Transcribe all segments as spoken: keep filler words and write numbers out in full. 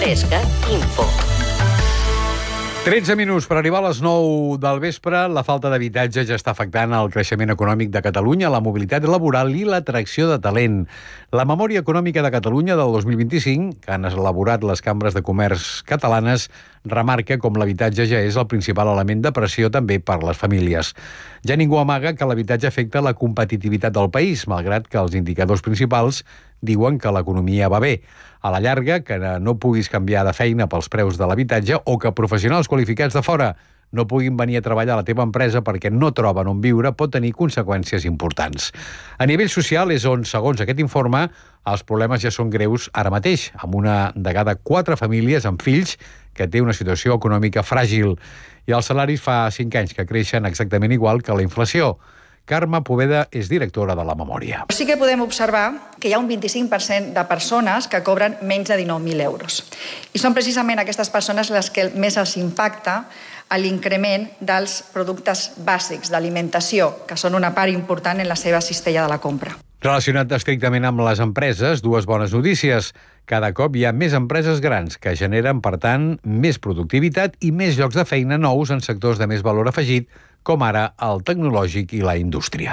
Pesca Info. tretze minuts per arribar a les nou del vespre. La falta d'habitatge ja està afectant el creixement econòmic de Catalunya, la mobilitat laboral i l'atracció de talent. La Memòria Econòmica de Catalunya del dos mil vint-i-cinc, que han elaborat les cambres de comerç catalanes, remarca com l'habitatge ja és el principal element de pressió també per les famílies. Ja ningú amaga que l'habitatge afecta la competitivitat del país, malgrat que els indicadors principals diuen que l'economia va bé. A la llarga, que no puguis canviar de feina pels preus de l'habitatge o que professionals qualificats de fora no puguin venir a treballar a la teva empresa perquè no troben on viure pot tenir conseqüències importants. A nivell social és on, segons aquest informe, els problemes ja són greus ara mateix, amb una de cada quatre famílies amb fills que té una situació econòmica fràgil. I els salaris fa cinc anys que creixen exactament igual que la inflació. Carme Poveda és directora de la Memòria. Sí que podem observar que hi ha un vint-i-cinc per cent de persones que cobren menys de dinou mil euros. I són precisament aquestes persones les que més els impacta a l'increment dels productes bàsics d'alimentació, que són una part important en la seva cistella de la compra. Relacionat estrictament amb les empreses, dues bones notícies. Cada cop hi ha més empreses grans que generen, per tant, més productivitat i més llocs de feina nous en sectors de més valor afegit, com ara el tecnològic i la indústria.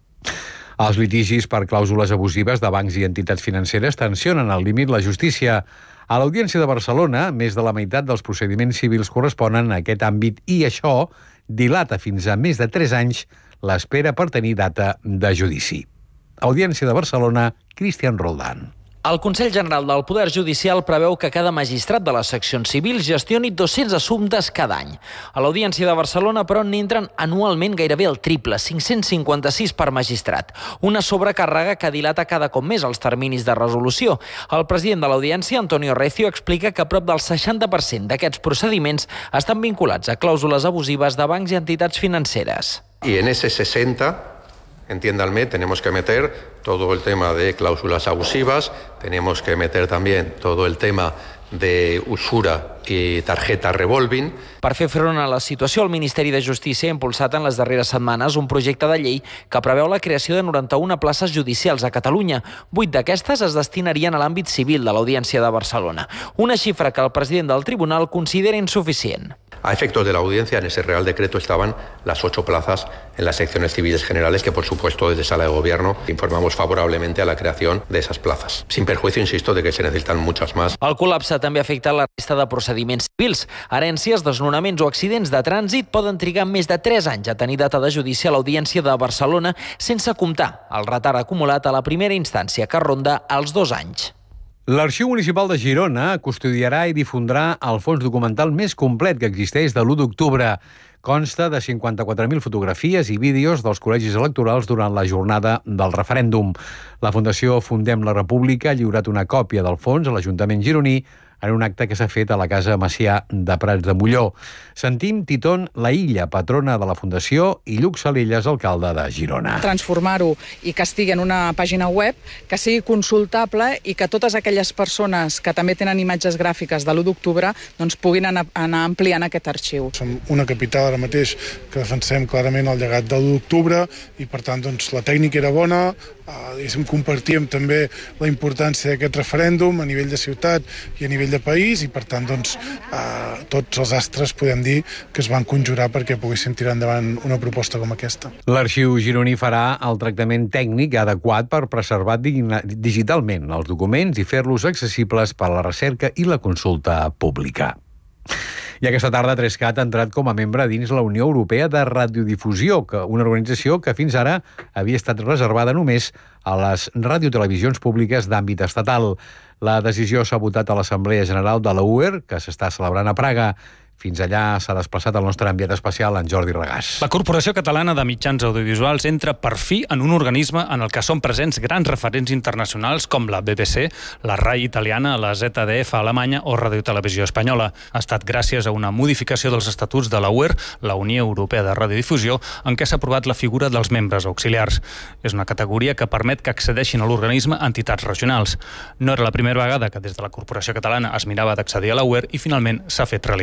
Els litigis per clàusules abusives de bancs i entitats financeres tensionen al límit la justícia. A l'Audiència de Barcelona, més de la meitat dels procediments civils corresponen a aquest àmbit i això dilata fins a més de tres anys l'espera per tenir data de judici. Audiència de Barcelona, Cristian Roldán. El Consell General del Poder Judicial preveu que cada magistrat de les seccions civils gestioni dos-cents assumptes cada any. A l'Audiència de Barcelona, però, n'entren anualment gairebé el triple, cinc-cents cinquanta-sis per magistrat. Una sobrecàrrega que dilata cada cop més els terminis de resolució. El president de l'Audiència, Antonio Recio, explica que prop del seixanta per cent d'aquests procediments estan vinculats a clàusules abusives de bancs i entitats financeres. I en ese sesenta... Entiéndanme, tenemos que meter todo el tema de cláusulas abusivas, tenemos que meter también todo el tema de usura i tarjeta revolving. Per fer front a la situació, el Ministeri de Justícia ha impulsat en les darreres setmanes un projecte de llei que preveu la creació de noranta-una places judicials a Catalunya. Vuit d'aquestes es destinarien a l'àmbit civil de l'Audiència de Barcelona, una xifra que el president del tribunal considera insuficient. A efectos de la audiencia, en ese Real Decreto estaban las ocho plazas en las secciones civiles generales que, por supuesto, desde Sala de Gobierno informamos favorablemente a la creación de esas plazas. Sin perjuicio, insisto, de que se necesitan muchas más. El col·lapse també afecta la resta de procediments civils. Herències, desnonaments o accidents de trànsit poden trigar més de tres anys a tenir data de judici a l'Audiència de Barcelona, sense comptar el retard acumulat a la primera instància, que ronda els dos anys. L'Arxiu Municipal de Girona custodiarà i difondrà el fons documental més complet que existeix de l'u d'octubre. Consta de cinquanta-quatre mil fotografies i vídeos dels col·legis electorals durant la jornada del referèndum. La Fundació Fundem la República ha lliurat una còpia del fons a l'Ajuntament gironí en un acte que s'ha fet a la Casa Macià de Prats de Molló. Sentim Titon Laïlla, patrona de la Fundació, i Lluc Salillas, alcalde de Girona. Transformar-ho i que estigui en una pàgina web, que sigui consultable i que totes aquelles persones que també tenen imatges gràfiques de l'u d'octubre doncs puguin anar, anar ampliant aquest arxiu. Som una capital ara mateix que defensem clarament el llegat de l'u d'octubre i, per tant, doncs, la tècnica era bona, eh, compartíem també la importància d'aquest referèndum a nivell de ciutat i a nivell de país i, per tant, doncs, eh, tots els astres podem dir que es van conjurar perquè poguéssim tirar endavant una proposta com aquesta. L'Arxiu gironí farà el tractament tècnic adequat per preservar digitalment els documents i fer-los accessibles per a la recerca i la consulta pública. I aquesta tarda Trescat ha entrat com a membre dins la Unió Europea de Radiodifusió, una organització que fins ara havia estat reservada només a les radiotelevisions públiques d'àmbit estatal. La decisió s'ha votat a l'Assemblea General de la U E R, que s'està celebrant a Praga. Fins allà s'ha desplaçat el nostre enviat especial, en Jordi Regàs. La Corporació Catalana de Mitjans Audiovisuals entra per fi en un organisme en el que són presents grans referents internacionals com la B B C, la RAI italiana, la Z D F alemanya o Radio Televisió espanyola. Ha estat gràcies a una modificació dels estatuts de la U E R, la Unió Europea de Radiodifusió, en què s'ha aprovat la figura dels membres auxiliars. És una categoria que permet que accedeixin a l'organisme entitats regionals. No era la primera vegada que des de la Corporació Catalana es mirava d'accedir a la U E R i finalment s'ha fet realitat.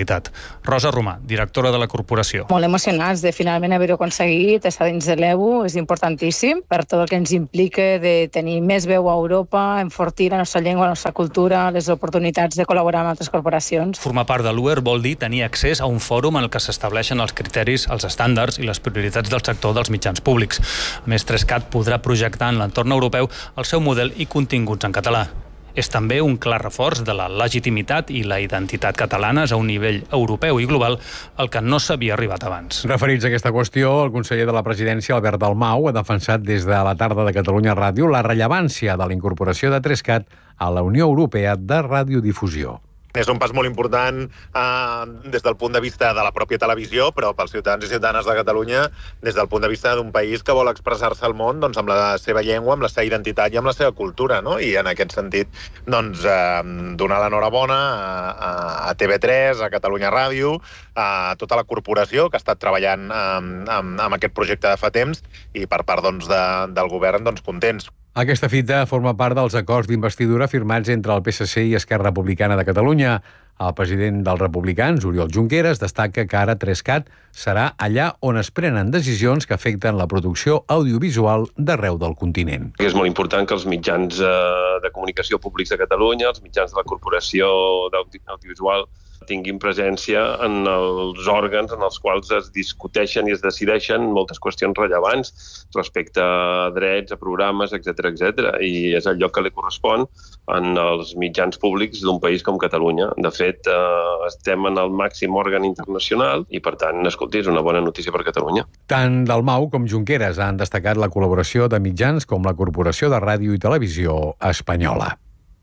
Rosa Romà, directora de la corporació. Molt emocionats de finalment haver-ho aconseguit, estar dins de l'E U, és importantíssim per tot el que ens implica de tenir més veu a Europa, enfortir la nostra llengua, la nostra cultura, les oportunitats de col·laborar amb altres corporacions. Formar part de l'U E R vol dir tenir accés a un fòrum en el que s'estableixen els criteris, els estàndards i les prioritats del sector dels mitjans públics. A més, trescat podrà projectar en l'entorn europeu el seu model i continguts en català. És també un clar reforç de la legitimitat i la identitat catalanes a un nivell europeu i global al que no s'havia arribat abans. Referits a aquesta qüestió, el conseller de la Presidència, Albert Dalmau, ha defensat des de la tarda de Catalunya Ràdio la rellevància de la incorporació de trescat a la Unió Europea de Radiodifusió. És un pas molt important eh, des del punt de vista de la pròpia televisió, però pels ciutadans i ciutadanes de Catalunya des del punt de vista d'un país que vol expressar-se al món doncs, amb la seva llengua, amb la seva identitat i amb la seva cultura, no? I en aquest sentit, doncs, eh, donar l'enhorabona a, a T V tres, a Catalunya Ràdio, a tota la corporació que ha estat treballant eh, amb, amb aquest projecte de fa temps i per part doncs, de, del govern doncs, contents. Aquesta fita forma part dels acords d'investidura firmats entre el P S C i Esquerra Republicana de Catalunya. El president dels republicans, Oriol Junqueras, destaca que ara trescat serà allà on es prenen decisions que afecten la producció audiovisual d'arreu del continent. És molt important que els mitjans de comunicació públics de Catalunya, els mitjans de la Corporació d'Audiovisual, tinguin presència en els òrgans en els quals es discuteixen i es decideixen moltes qüestions rellevants respecte a drets, a programes, etcètera, etcètera. I és el lloc que li correspon en els mitjans públics d'un país com Catalunya. De fet, eh, estem en el màxim òrgan internacional i, per tant, escolti, és una bona notícia per Catalunya. Tant Dalmau com Junqueras han destacat la col·laboració de mitjans com la Corporació de Ràdio i Televisió Espanyola.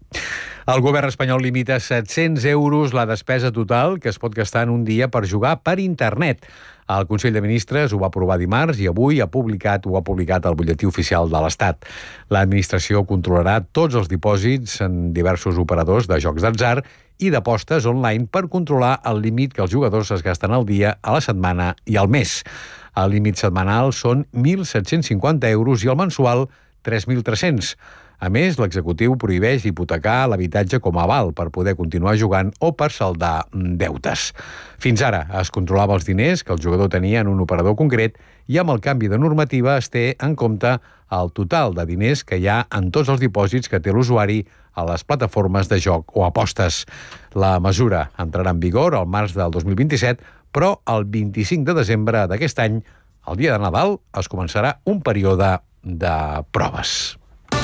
El govern espanyol limita a set-cents euros la despesa total que es pot gastar en un dia per jugar per internet. El Consell de Ministres ho va aprovar dimarts i avui ha publicat ho ha publicat al butlletí oficial de l'Estat. L'administració controlarà tots els dipòsits en diversos operadors de jocs d'atzar i d'apostes online per controlar el límit que els jugadors es gasten al dia, a la setmana i al mes. El límit setmanal són mil set-cents cinquanta euros i el mensual tres mil tres-cents. A més, l'executiu prohibeix hipotecar l'habitatge com a aval per poder continuar jugant o per saldar deutes. Fins ara es controlava els diners que el jugador tenia en un operador concret i amb el canvi de normativa es té en compte el total de diners que hi ha en tots els dipòsits que té l'usuari a les plataformes de joc o apostes. La mesura entrarà en vigor al març del dos mil vint-i-set, però el vint-i-cinc de desembre d'aquest any, el dia de Nadal, es començarà un període de proves.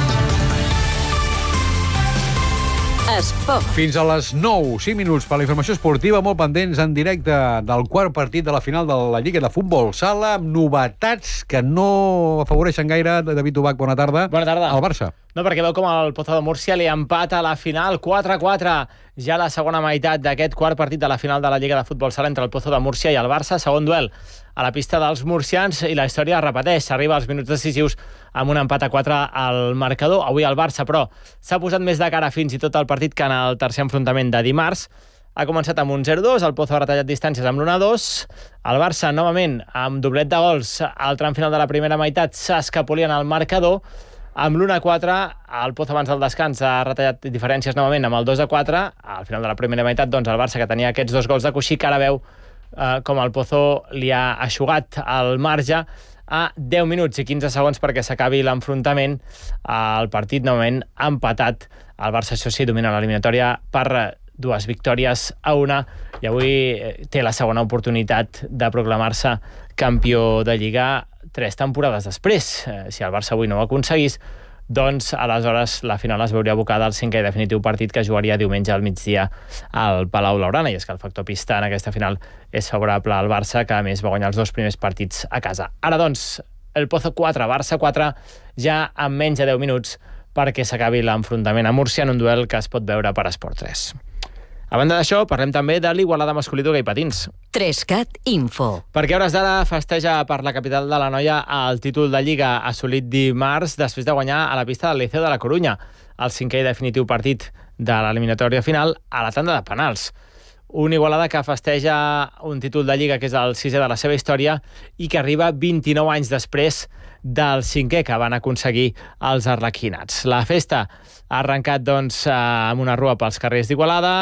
Esport. Fins a les nou, cinc minuts per la informació esportiva, molt pendents en directe del quart partit de la final de la Lliga de Futbol Sala, amb novetats que no afavoreixen gaire. David Ubach, bona tarda. Bona tarda. Al Barça. No, perquè veu com el Pozo de Múrcia li empata a la final quatre a quatre. Ja la segona meitat d'aquest quart partit de la final de la Lliga de Futbol Sala entre el Pozo de Múrcia i el Barça. Segon duel a la pista dels murcians i la història es repeteix. S'arriba als minuts decisius amb un empat a quatre al marcador. Avui el Barça, però, s'ha posat més de cara fins i tot al partit que en el tercer enfrontament de dimarts. Ha començat amb un zero dos, el Pozo ha retallat distàncies amb l'un a dos. El Barça, novament, amb doblet de gols al tram final de la primera meitat, s'escapolien al marcador. Amb l'un a quatre, el Pozo abans del descans ha retallat diferències novament amb el dos a quatre. Al final de la primera meitat, doncs, el Barça, que tenia aquests dos gols de coixí, que ara veu eh, com el Pozo li ha eixugat el marge a deu minuts i quinze segons perquè s'acabi l'enfrontament. El partit, novament, ha empatat. El Barça, això sí, domina l'eliminatòria per dues victòries a una i avui té la segona oportunitat de proclamar-se campió de Lliga tres temporades després. Si el Barça avui no ho aconseguís, doncs aleshores la final es veuria abocada al cinquè i definitiu partit que jugaria diumenge al migdia al Palau Blaugrana, i és que el factor pista en aquesta final és favorable al Barça, que a més va guanyar els dos primers partits a casa. Ara doncs, el Pozo quatre, Barça quatre, ja en menys de deu minuts perquè s'acabi l'enfrontament a Múrcia en un duel que es pot veure per Esport tres. A banda d'això, parlem també de l'Igualada masculí d'hoquei patins. trescat Info. Perquè a hores d'ara festeja per la capital de l'Anoia el títol de Lliga assolit dimarts després de guanyar a la pista del Liceu de la Corunya el cinquè i definitiu partit de l'eliminatòria final a la tanda de penals. Un Igualada que festeja un títol de Lliga que és el sisè de la seva història i que arriba vint-i-nou anys després del cinquè que van aconseguir els arlequinats. La festa ha arrencat doncs, amb una rua pels carrers d'Igualada,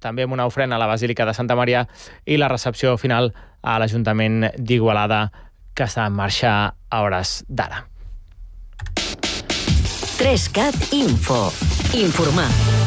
també amb una ofrena a la Basílica de Santa Maria i la recepció final a l'Ajuntament d'Igualada, que està en marxa a hores d'ara. tres cat Info. Informar.